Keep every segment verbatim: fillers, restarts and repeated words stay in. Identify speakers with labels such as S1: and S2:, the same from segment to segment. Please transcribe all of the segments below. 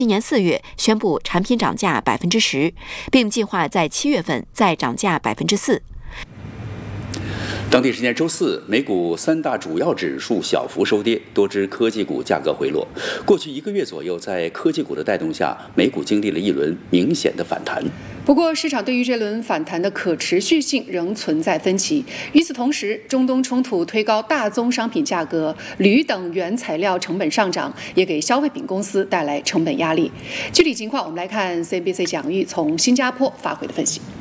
S1: 今年四月宣布产品涨价百分之十，并计划在七月份再涨价百分之四。
S2: 当地时间周四，美股三大主要指数小幅收跌，多只科技股价格回落。过去一个月左右，在科技股的带动下，美股经历了一轮明显的反弹。
S3: 不过，市场对于这轮反弹的可持续性仍存在分歧。与此同时，中东冲突推高大宗商品价格，铝等原材料成本上涨，也给消费品公司带来成本压力。具体情况，我们来看 C N B C 蒋玉从新加坡发回的分析。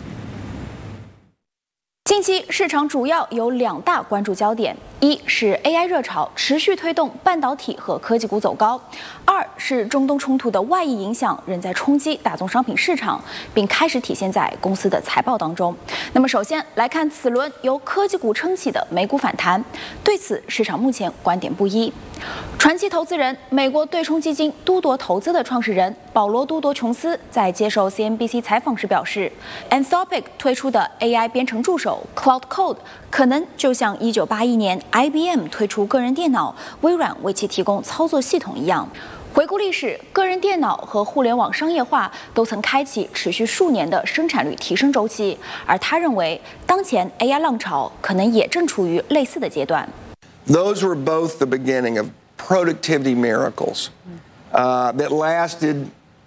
S4: 近期市场主要有两大关注焦点，一是 A I 热潮持续推动半导体和科技股走高，二是中东冲突的外溢影响仍在冲击大宗商品市场，并开始体现在公司的财报当中。那么首先来看此轮由科技股撑起的美股反弹，对此市场目前观点不一。传奇投资人、美国对冲基金都铎投资的创始人保罗·都铎琼斯在接受 C N B C 采访时表示 ，Anthropic 推出的 A I 编程助手 Cloud Code 可能就像一九八一年 I B M 推出个人电脑，微软为其提供操作系统一样。回顾历史，个人电脑和互联网商业化都曾开启持续数年的生产率提升周期，而他认为，当前 A I 浪潮可能也正处于类似的阶段。
S5: Those were both the beginning of productivity miracles uh, that lasted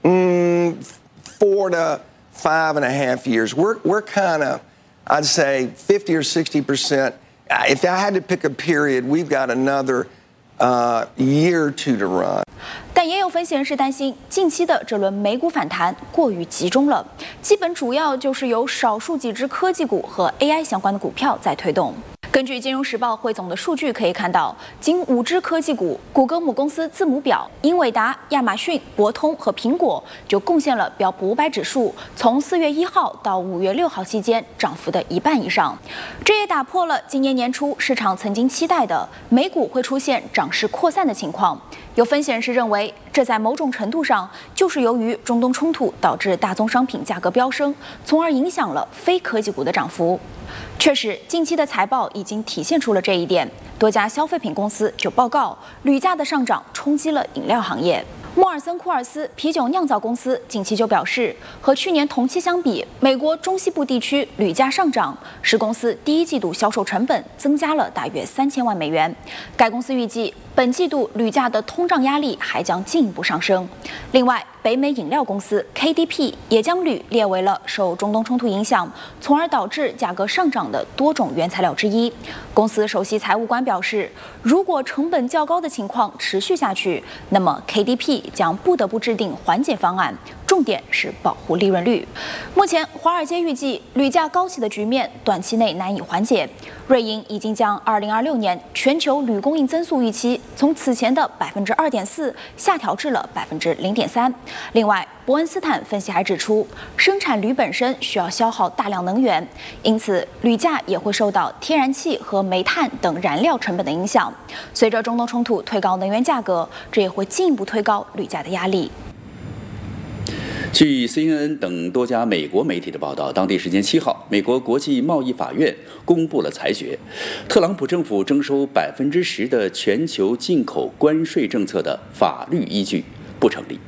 S5: mm, four to five and a half years. We're, we're kind of, I'd say, fifty or sixty percent. If I had to pick a period, we've got another uh, year or two to run.
S4: 但也有分析人士担心，近期的这轮美股反弹过于集中了，基本主要就是由少数几只科技股和 A I 相关的股票在推动。根据《金融时报》汇总的数据可以看到，仅五只科技股，谷歌母公司字母表、英伟达、亚马逊、博通和苹果就贡献了标普五百指数从四月一号到五月六号期间涨幅的一半以上。这也打破了今年年初市场曾经期待的美股会出现涨势扩散的情况。有分析人士认为，这在某种程度上就是由于中东冲突导致大宗商品价格飙升，从而影响了非科技股的涨幅。确实，近期的财报已经体现出了这一点。多家消费品公司就报告，铝价的上涨冲击了饮料行业。莫尔森库尔斯啤酒酿造公司近期就表示，和去年同期相比，美国中西部地区铝价上涨，使公司第一季度销售成本增加了大约三千万美元。该公司预计，本季度铝价的通胀压力还将进一步上升。另外，北美饮料公司 K D P 也将铝列为了受中东冲突影响，从而导致价格上涨的多种原材料之一。公司首席财务官表示，如果成本较高的情况持续下去，那么 K D P 将不得不制定缓解方案，重点是保护利润率。目前，华尔街预计铝价高企的局面短期内难以缓解。瑞银已经将二零二六年全球铝供应增速预期从此前的百分之二点四下调至了百分之零点三。另外，伯恩斯坦分析还指出，生产铝本身需要消耗大量能源，因此铝价也会受到天然气和煤炭等燃料成本的影响。随着中东冲突推高能源价格，这也会进一步推高铝价的压力。
S2: 据 C N N 等多家美国媒体的报道，当地时间七号，美国国际贸易法院公布了裁决，特朗普政府征收百分之十的全球进口关税政策的法律依据不成立。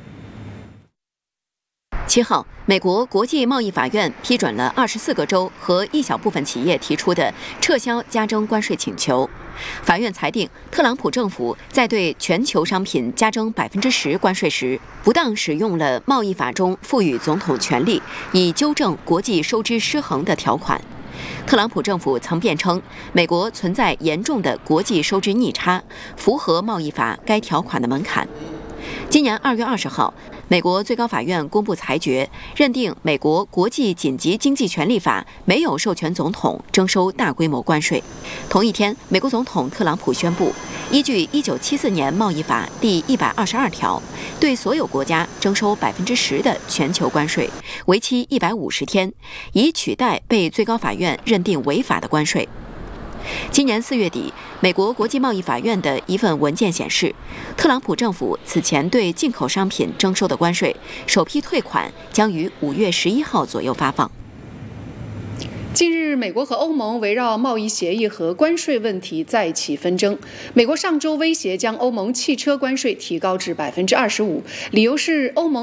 S1: 七号，美国国际贸易法院批准了二十四个州和一小部分企业提出的撤销加征关税请求。法院裁定，特朗普政府在对全球商品加征百分之十关税时，不当使用了贸易法中赋予总统权力以纠正国际收支失衡的条款。特朗普政府曾辩称，美国存在严重的国际收支逆差，符合贸易法该条款的门槛。今年二月二十号，美国最高法院公布裁决，认定美国国际紧急经济权利法没有授权总统征收大规模关税。同一天，美国总统特朗普宣布，依据一九七四年贸易法第一百二十二条，对所有国家征收百分之十的全球关税，为期一百五十天，以取代被最高法院认定违法的关税。今年四月底，美国国际贸易法院的一份文件显示，特朗普政府此前对进口商品征收的关税首批退款将于五月十一号左右发放。
S3: 近日，美国和欧盟围绕贸易协议和关税问题再起纷争。美国上周威胁将欧盟汽车关税提高至百分之二十五，理由是欧盟